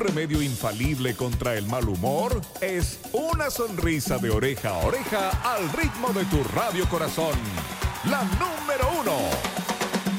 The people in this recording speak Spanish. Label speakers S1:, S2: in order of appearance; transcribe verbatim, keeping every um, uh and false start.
S1: remedio infalible contra el mal humor es una sonrisa de oreja a oreja al ritmo de tu radio corazón. La número uno.